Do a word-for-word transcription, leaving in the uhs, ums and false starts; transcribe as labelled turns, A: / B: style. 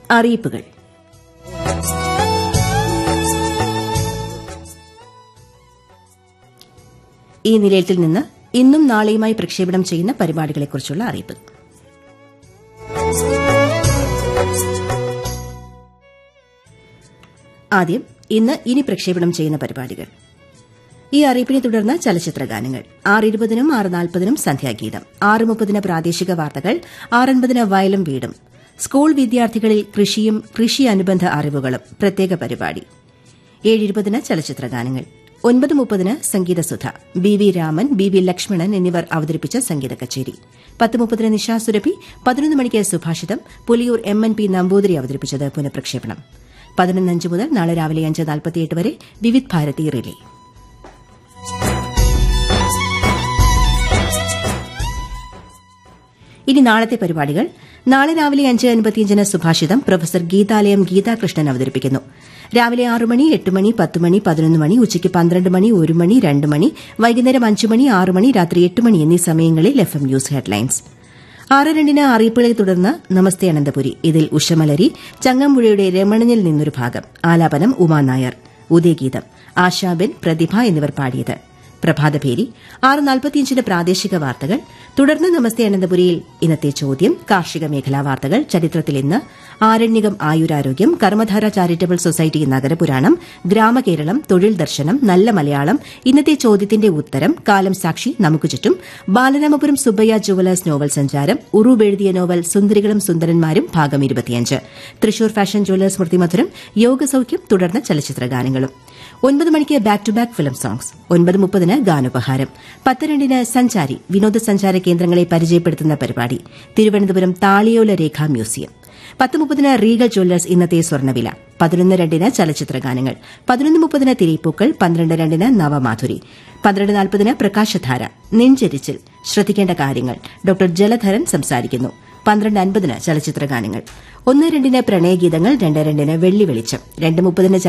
A: അറിയിപ്പുകൾ. ഈ നിലയത്തിൽ നിന്ന് ഇന്നും നാളെയുമായി പ്രക്ഷേപണം ചെയ്യുന്ന പരിപാടികളെക്കുറിച്ചുള്ള അറിയിപ്പ്. ആദ്യം ഇന്ന് ഇനി പ്രക്ഷേപണം ചെയ്യുന്ന പരിപാടികൾ. ഈ അറിയിപ്പിനെ തുടർന്ന് ചലച്ചിത്ര ഗാനങ്ങൾ. ആറ് ഇരുപതിനും ആറ് നാൽപ്പതിനും സന്ധ്യാഗീതം. ആറ് മുപ്പതിന് പ്രാദേശിക വാർത്തകൾ. ആറൻപതിന് വയലും വീടും. സ്കൂൾ വിദ്യാർത്ഥികളിൽ കൃഷിയും കൃഷി അനുബന്ധ അറിവുകളും പ്രത്യേക പരിപാടി. ഏഴ് ഇരുപതിന് ചലച്ചിത്ര ഗാനങ്ങൾ. ഒൻപത് മുപ്പതിന് സംഗീതസുധ. B V Raman, B V Lakshmanan എന്നിവർ അവതരിപ്പിച്ച സംഗീത കച്ചേരി. പത്ത് മുപ്പതിന് നിശാ സുരഭി. പതിനൊന്ന് മണിക്ക് സുഭാഷിതം. Puliyur M N P Namboothiri അവതരിപ്പിച്ചത് പുനഃപ്രക്ഷേപണം. പതിനൊന്ന് അഞ്ച് മുതൽ നാളെ രാവിലെ അഞ്ച് നാൽപ്പത്തിയെട്ട് വരെ വിവിധ് ഭാരതി റിലേ. ഇനി നാളത്തെ പരിപാടികൾ. നാളെ രാവിലെ അഞ്ച് അൻപത്തിയഞ്ചിന് സുഭാഷിതം. പ്രൊഫസർ ഗീതാലയം ഗീതാകൃഷ്ണൻ അവതരിപ്പിക്കുന്നു. രാവിലെ ആറ് മണി, എട്ട് മണി, പത്ത് മണി, പതിനൊന്ന് മണി, ഉച്ചയ്ക്ക് പന്ത്രണ്ട് മണി, ഒരു മണി, രണ്ട് മണി, വൈകുന്നേരം അഞ്ച് മണി, ആറ് മണി, രാത്രി എട്ട് മണി എന്നീ സമയങ്ങളിൽ എഫ് എം ന്യൂസ് ഹെഡ്ലൈൻസ്. ആറ് രണ്ടിന് അറിയിപ്പുകളെ തുടർന്ന് നമസ്തേ അനന്തപുരി. ഇതിൽ ഉഷമലരി, ചങ്ങമ്പുഴയുടെ രമണനിൽ നിന്നൊരു ഭാഗം. ആലാപനം ഉമാ നായർ. ഉദയഗീതം ആശാബെൻ, പ്രതിഭ എന്നിവർ പാടിയത്. പ്രഭാതഭേരി. ആറ് നാൽപ്പത്തിയഞ്ചിന് പ്രാദേശിക വാർത്തകൾ. തുടർന്ന് നമസ്തേ അനന്തപുരിയിൽ ഇന്നത്തെ ചോദ്യം, കാർഷിക മേഖലാ വാർത്തകൾ, ചരിത്രത്തിൽ ഇന്ന്, ആരണ്യകം ആയുരാരോഗ്യം, കർമ്മധാര ചാരിറ്റബിൾ സൊസൈറ്റി നഗരപുരാണം, ഗ്രാമകേരളം, തൊഴിൽ ദർശനം, നല്ല മലയാളം, ഇന്നത്തെ ചോദ്യത്തിന്റെ ഉത്തരം, കാലം സാക്ഷി, നമുക്ക് ചുറ്റും, ബാലരാമപുരം സുബ്ബയ്യ ജുവലേഴ്സ് നോവൽ സഞ്ചാരം, ഉറൂബ് എഴുതിയ നോവൽ സുന്ദരികളും സുന്ദരന്മാരും ഭാഗം ഇരുപത്തിയഞ്ച്, തൃശൂർ ഫാഷൻ ജുവലേഴ്സ് സ്മൃതിമധുരം, യോഗസൌഖ്യം, തുടർന്ന് ചലച്ചിത്ര ഗാനങ്ങളും. ഒൻപത് മണിക്ക് back to back film songs. ഒൻപത് മുപ്പതിന് ഗാനോപഹാരം. പത്ത് രണ്ടിന് സഞ്ചാരി, വിനോദസഞ്ചാര കേന്ദ്രങ്ങളെ പരിചയപ്പെടുത്തുന്ന പരിപാടി. തിരുവനന്തപുരം താളിയോല രേഖ മ്യൂസിയം. പത്ത് മുപ്പതിന് റീഗൽ ജ്വല്ലേഴ്സ് ഇന്നത്തെ സ്വർണ്ണവില. പതിനൊന്ന് രണ്ടിന് ചലച്ചിത്ര ഗാനങ്ങൾ. പതിനൊന്ന് മുപ്പതിന് തിരയിപ്പൂക്കൾ. പന്ത്രണ്ട് രണ്ടിന് നവമാധുരി. പന്ത്രണ്ട് നാൽപ്പതിന് പ്രകാശധാര. നെഞ്ചരിച്ചിൽ ശ്രദ്ധിക്കേണ്ട കാര്യങ്ങൾ. ഡോക്ടർ ജലധരൻ സംസാരിക്കുന്നു. പന്ത്രണ്ട് അൻപതിന് ചലച്ചിത്ര ഗാനങ്ങൾ. ഒന്ന് രണ്ടിന് പ്രണയഗീതങ്ങൾ. രണ്ട് രണ്ടിന് വെള്ളി വെളിച്ചം. രണ്ട് മുപ്പതിന്